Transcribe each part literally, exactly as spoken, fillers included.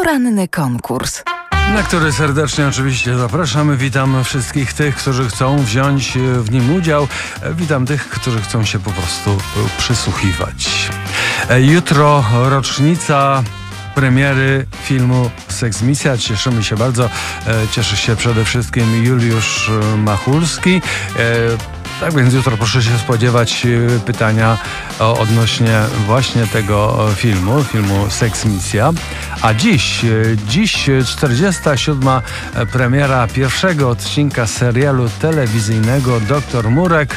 Poranny konkurs, na który serdecznie oczywiście zapraszamy. Witam wszystkich tych, którzy chcą wziąć w nim udział. Witam tych, którzy chcą się po prostu przysłuchiwać. Jutro rocznica premiery filmu Seksmisja. Cieszymy się bardzo. Cieszy się przede wszystkim Juliusz Machulski. Tak więc jutro proszę się spodziewać pytania odnośnie właśnie tego filmu, filmu Seksmisja. A dziś, dziś czterdziesta siódma premiera pierwszego odcinka serialu telewizyjnego Doktor Murek.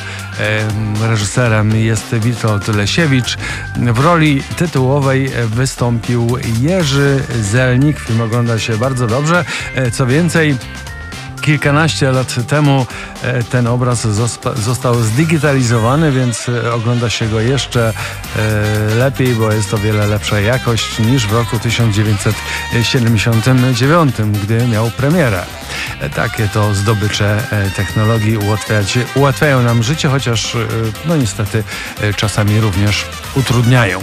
Reżyserem jest Witold Lesiewicz. W roli tytułowej wystąpił Jerzy Zelnik. Film ogląda się bardzo dobrze. Co więcej, kilkanaście lat temu ten obraz został zdigitalizowany, więc ogląda się go jeszcze lepiej, bo jest to wiele lepsza jakość niż w roku tysiąc dziewięćset siedemdziesiątym dziewiątym, gdy miał premierę. Takie to zdobycze technologii ułatwiać, ułatwiają nam życie, chociaż no niestety czasami również utrudniają.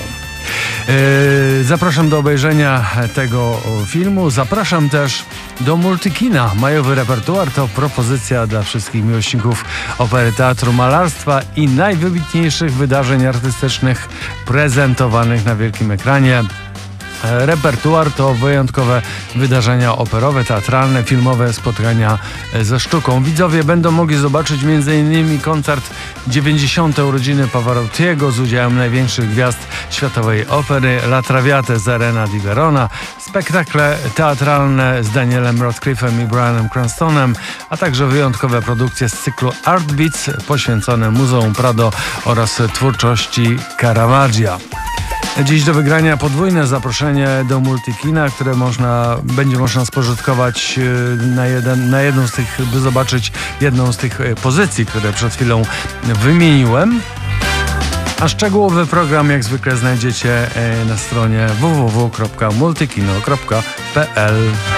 Zapraszam do obejrzenia tego filmu. Zapraszam też do Multikina. Majowy repertuar to propozycja dla wszystkich miłośników opery, teatru, malarstwa i najwybitniejszych wydarzeń artystycznych prezentowanych na wielkim ekranie. Repertuar to wyjątkowe wydarzenia operowe, teatralne, filmowe, spotkania ze sztuką. Widzowie będą mogli zobaczyć między innymi koncert dziewięćdziesiąte urodziny Pavarottiego z udziałem największych gwiazd światowej opery, La Traviata z Arena di Verona, spektakle teatralne z Danielem Radcliffe'em i Bryanem Cranstonem, a także wyjątkowe produkcje z cyklu Art Beats poświęcone Muzeum Prado oraz twórczości Caravaggia. Dziś do wygrania podwójne zaproszenie do Multikina, które można, będzie można spożytkować na, jeden, na jedną z tych, by zobaczyć jedną z tych pozycji, które przed chwilą wymieniłem. A szczegółowy program jak zwykle znajdziecie na stronie w w w kropka multikino kropka p l.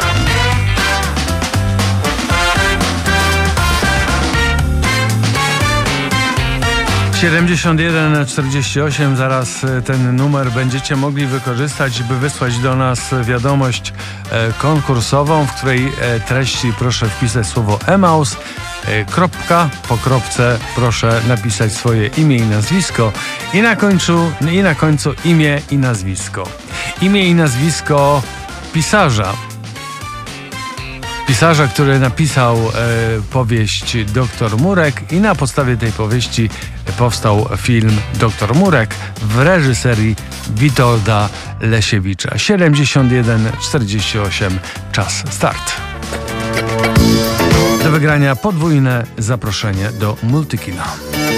siedemdziesiąt jeden czterdzieści osiem, zaraz ten numer będziecie mogli wykorzystać, by wysłać do nas wiadomość konkursową, w której treści proszę wpisać słowo Emaus, kropka, po kropce proszę napisać swoje imię i nazwisko i na końcu, i na końcu imię i nazwisko. Imię i nazwisko pisarza. Pisarza, który napisał e, powieść Doktor Murek i na podstawie tej powieści powstał film Doktor Murek w reżyserii Witolda Lesiewicza. siedemdziesiąt jeden czterdzieści osiem, czas start. Do wygrania podwójne zaproszenie do Multikina.